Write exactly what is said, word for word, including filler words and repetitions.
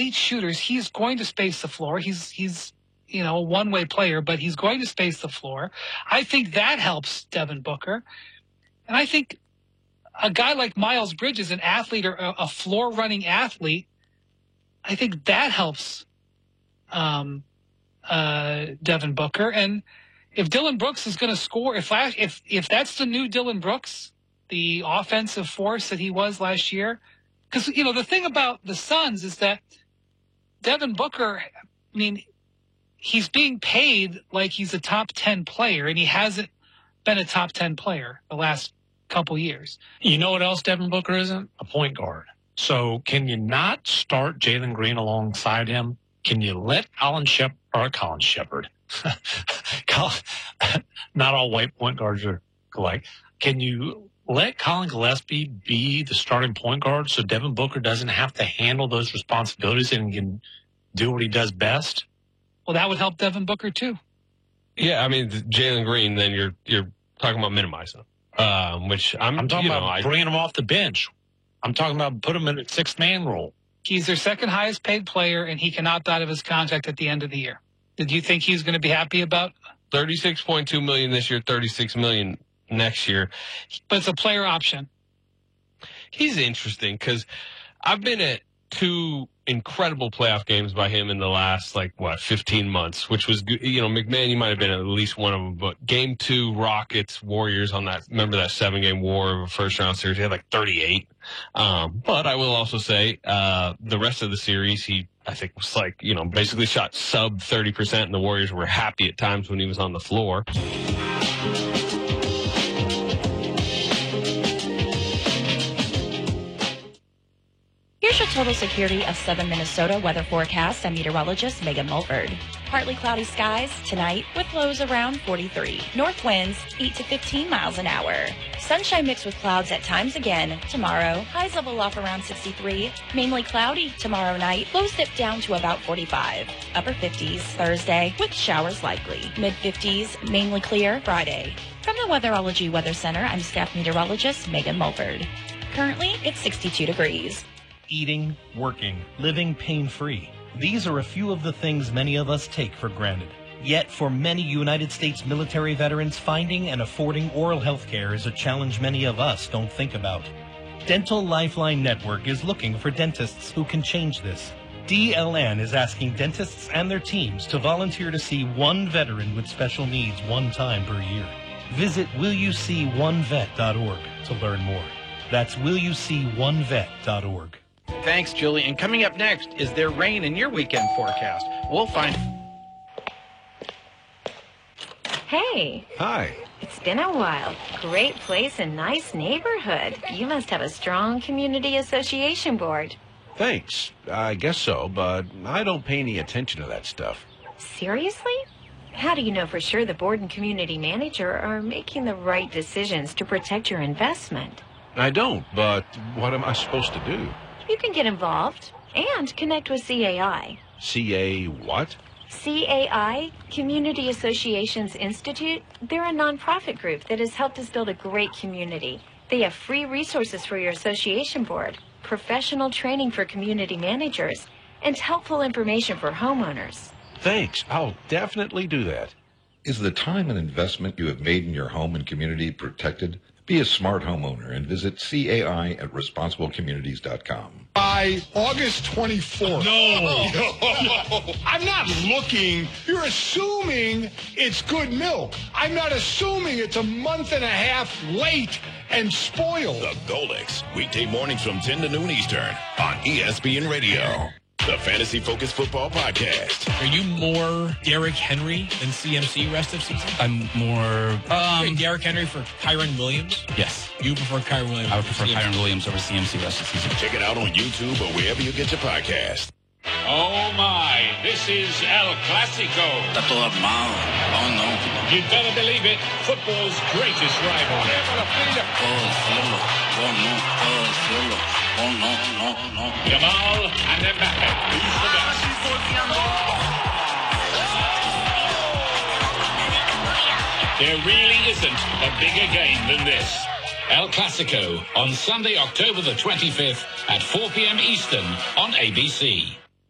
elite shooters. He's going to space the floor. He's, he's, you know, a one-way player, but he's going to space the floor. I think that helps Devin Booker. And I think a guy like Miles Bridges, an athlete or a, a floor-running athlete, I think that helps um, uh, Devin Booker. And if Dillon Brooks is going to score, if, last, if if that's the new Dillon Brooks, the offensive force that he was last year, because, you know, the thing about the Suns is that Devin Booker, I mean, he's being paid like he's a top ten player, and he hasn't been a top ten player the last couple years. You know what else Devin Booker isn't? A point guard. So can you not start Jalen Green alongside him? Can you let Colin Shep or Colin Shepard? Not all white point guards are alike. Can you let Colin Gillespie be the starting point guard so Devin Booker doesn't have to handle those responsibilities and can do what he does best? Well, that would help Devin Booker too. Yeah, I mean, Jalen Green, then you're you're talking about minimizing him, um, which I'm, I'm talking you know, about I, bringing him off the bench. I'm talking about put him in a sixth-man role. He's their second highest paid player, and he can opt out of his contract at the end of the year. Did you think he's going to be happy about? thirty-six point two million dollars this year, thirty-six million dollars next year. But it's a player option. He's interesting because I've been at two incredible playoff games by him in the last, like, what, fifteen months, which was good. You know, McMahon, you might have been at least one of them, but game two, Rockets, Warriors on that, remember that seven-game war of a first-round series? He had like thirty-eight. Um, but I will also say uh, the rest of the series, he, I think, was like, you know, basically shot sub thirty percent, and the Warriors were happy at times when he was on the floor. Here's your total security of Southern Minnesota weather forecast. I'm meteorologist Megan Mulford. Partly cloudy skies tonight with lows around forty-three. North winds eight to fifteen miles an hour. Sunshine mixed with clouds at times again tomorrow. Highs level off around sixty-three. Mainly cloudy tomorrow night. Lows dip down to about forty-five. Upper fifties Thursday with showers likely. Mid fifties mainly clear Friday. From the Weatherology Weather Center, I'm staff meteorologist Megan Mulford. Currently, it's sixty-two degrees. Eating, working, living pain-free. These are a few of the things many of us take for granted. Yet, for many United States military veterans, finding and affording oral health care is a challenge many of us don't think about. Dental Lifeline Network is looking for dentists who can change this. D L N is asking dentists and their teams to volunteer to see one veteran with special needs one time per year. Visit will you see one vet dot org to learn more. That's will you see one vet dot org. Thanks, Julie. And coming up next, is there rain in your weekend forecast? We'll find... Hey. Hi. It's been a while. Great place and nice neighborhood. You must have a strong community association board. Thanks. I guess so, but I don't pay any attention to that stuff. Seriously? How do you know for sure the board and community manager are making the right decisions to protect your investment? I don't, but what am I supposed to do? You can get involved and connect with C A I. C A what? C A I, Community Associations Institute. They're a nonprofit group that has helped us build a great community. They have free resources for your association board, professional training for community managers, and helpful information for homeowners. Thanks. I'll definitely do that. Is the time and investment you have made in your home and community protected? Be a smart homeowner and visit C A I at responsible communities dot com. By August twenty-fourth. No. no. I'm not looking. You're assuming it's good milk. I'm not assuming it's a month and a half late and spoiled. The Golix, weekday mornings from ten to noon Eastern on E S P N Radio. The Fantasy Focus Football Podcast. Are you more Derrick Henry than C M C rest of season? I'm more... Um, Derrick Henry for Kyron Williams? Yes. You prefer Kyron Williams? I would prefer Kyron Williams over C M C rest of season. Check it out on YouTube or wherever you get your podcast. Oh, my. This is El Clasico. Tato armado. Oh, no. You better believe it. Football's greatest rival. Oh, cielo. Oh, no. Oh, cielo. Oh, no, no, no. Jamal and Mbappe. Who's the best? There really isn't a bigger game than this. El Clasico on Sunday, October the twenty-fifth at four p.m. Eastern on A B C.